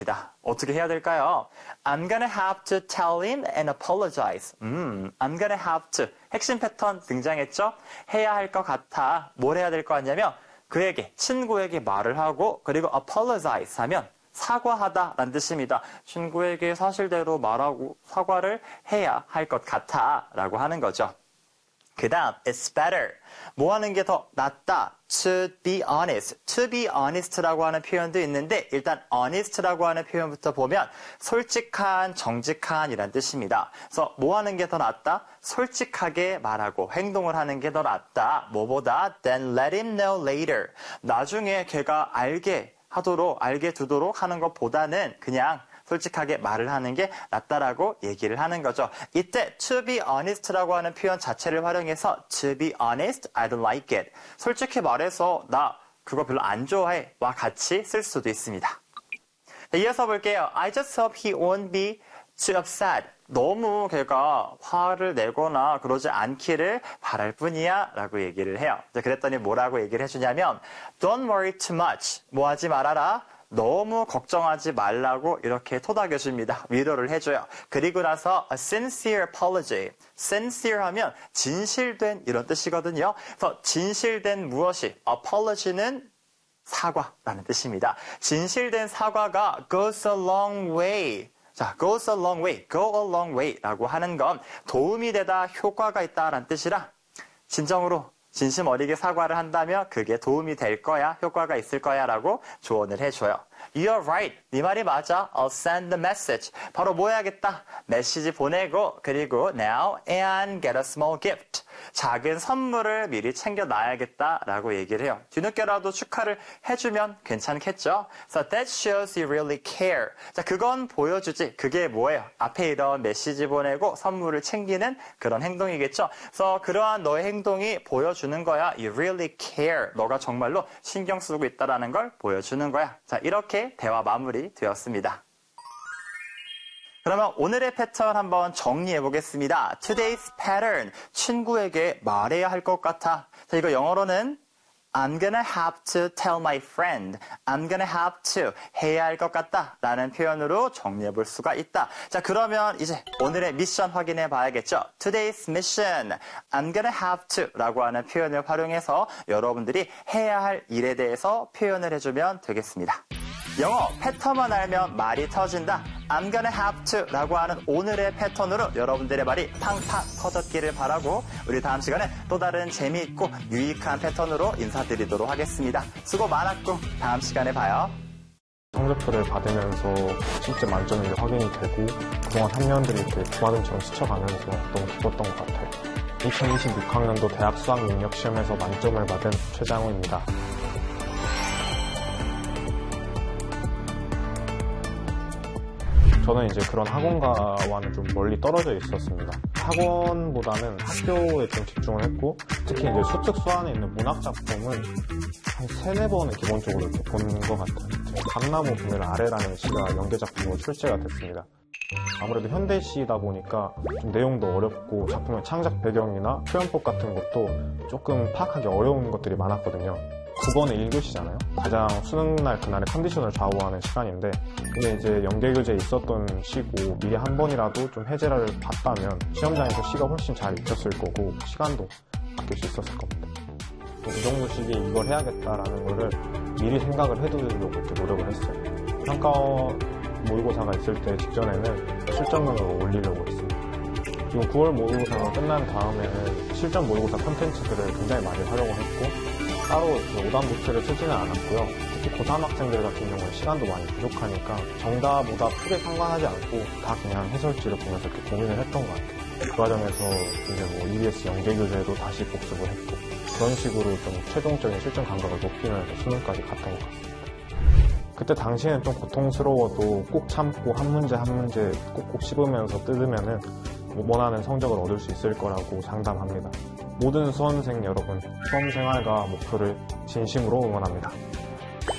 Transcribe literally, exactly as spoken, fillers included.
어떻게 해야 될까요? I'm gonna have to tell him and apologize. 음, I'm gonna have to. 핵심 패턴 등장했죠? 해야 할 것 같아. 뭘 해야 될 거 같냐면 그에게, 친구에게 말을 하고 그리고 apologize 하면 사과하다 라는 뜻입니다. 친구에게 사실대로 말하고 사과를 해야 할 것 같아 라고 하는 거죠. 그 다음, it's better. 뭐 하는 게 더 낫다? To be honest. To be honest라고 하는 표현도 있는데 일단 honest라고 하는 표현부터 보면 솔직한, 정직한 이란 뜻입니다. 그래서 뭐 하는 게 더 낫다? 솔직하게 말하고 행동을 하는 게 더 낫다. 뭐보다? Then let him know later. 나중에 걔가 알게 하도록, 알게 두도록 하는 것보다는 그냥 솔직하게 말을 하는 게 낫다라고 얘기를 하는 거죠. 이때 to be honest라고 하는 표현 자체를 활용해서 to be honest, I don't like it. 솔직히 말해서 나 그거 별로 안 좋아해 와 같이 쓸 수도 있습니다. 이어서 볼게요. I just hope he won't be too upset. 너무 걔가 화를 내거나 그러지 않기를 바랄 뿐이야 라고 얘기를 해요. 그랬더니 뭐라고 얘기를 해주냐면 Don't worry too much. 뭐 하지 말아라. 너무 걱정하지 말라고 이렇게 토닥여줍니다. 위로를 해줘요. 그리고 나서 a sincere apology. sincere 하면 진실된 이런 뜻이거든요. 그래서 진실된 무엇이 apology는 사과라는 뜻입니다. 진실된 사과가 goes a long way. 자, goes a long way, go a long way 라고 하는 건 도움이 되다, 효과가 있다라는 뜻이라 진정으로 진심 어리게 사과를 한다면 그게 도움이 될 거야, 효과가 있을 거야 라고 조언을 해줘요. You're right. 네 말이 맞아. I'll send the message. 바로 뭐 해야겠다? 메시지 보내고 그리고 now and get a small gift. 작은 선물을 미리 챙겨놔야겠다라고 얘기를 해요. 뒤늦게라도 축하를 해주면 괜찮겠죠? So that shows you really care. 자, 그건 보여주지. 그게 뭐예요? 앞에 이런 메시지 보내고 선물을 챙기는 그런 행동이겠죠? 그래서 그러한 너의 행동이 보여주는 거야. You really care. 너가 정말로 신경 쓰고 있다라는 걸 보여주는 거야. 자, 이렇게 대화 마무리 되었습니다. 그러면 오늘의 패턴 한번 정리해 보겠습니다. Today's pattern. 친구에게 말해야 할 것 같아. 자, 이거 영어로는 I'm gonna have to tell my friend. I'm gonna have to. 해야 할 것 같다. 라는 표현으로 정리해 볼 수가 있다. 자, 그러면 이제 오늘의 미션 확인해 봐야겠죠. Today's mission. I'm gonna have to. 라고 하는 표현을 활용해서 여러분들이 해야 할 일에 대해서 표현을 해주면 되겠습니다. 영어 패턴만 알면 말이 터진다. I'm gonna have to 라고 하는 오늘의 패턴으로 여러분들의 말이 팡팡 터졌기를 바라고 우리 다음 시간에 또 다른 재미있고 유익한 패턴으로 인사드리도록 하겠습니다. 수고 많았고 다음 시간에 봐요. 성적표를 받으면서 진짜 만점이 확인이 되고 그동안 삼 년들이 이렇게 주마등처럼 스쳐가면서 너무 기뻤던 것 같아요. 이천이십육 학년도 대학 수학 능력 시험에서 만점을 받은 최장우입니다. 저는 이제 그런 학원가와는 좀 멀리 떨어져 있었습니다. 학원보다는 학교에 좀 집중을 했고 특히 이제 수특 수안에 있는 문학 작품은 한 세네 번은 기본적으로 이렇게 본 것 같아요. 감나무 그늘 아래라는 시가 연계 작품으로 출제가 됐습니다. 아무래도 현대시다 보니까 좀 내용도 어렵고 작품의 창작 배경이나 표현법 같은 것도 조금 파악하기 어려운 것들이 많았거든요. 구 번의 일 교시잖아요. 가장 수능날 그날의 컨디션을 좌우하는 시간인데 근데 이제 연계교재에 있었던 시고 미리 한 번이라도 좀 해제를 봤다면 시험장에서 시가 훨씬 잘 익혔을 거고 시간도 아낄 수 있었을 겁니다. 이 정도 시기에 이걸 해야겠다라는 거를 미리 생각을 해두려고 이렇게 노력을 했어요. 평가 모의고사가 있을 때 직전에는 실전능력을 올리려고 했습니다. 지금 구월 모의고사가 끝난 다음에는 실전 모의고사 콘텐츠들을 굉장히 많이 활용을 했고 따로 오답 노트를 쓰지는 않았고요. 특히 고삼 학생들 같은 경우는 시간도 많이 부족하니까 정답, 오답 크게 상관하지 않고 다 그냥 해설지를 보면서 이렇게 고민을 했던 것 같아요. 그 과정에서 이제 뭐 이비에스 연계교재도 다시 복습을 했고 그런 식으로 좀 최종적인 실전 감각을 높이면서 수능까지 갔던 것 같습니다. 그때 당시에는 좀 고통스러워도 꼭 참고 한 문제 한 문제 꼭꼭 씹으면서 뜯으면은 원하는 성적을 얻을 수 있을 거라고 장담합니다. 모든 수험생 여러분, 수험생활과 목표를 진심으로 응원합니다.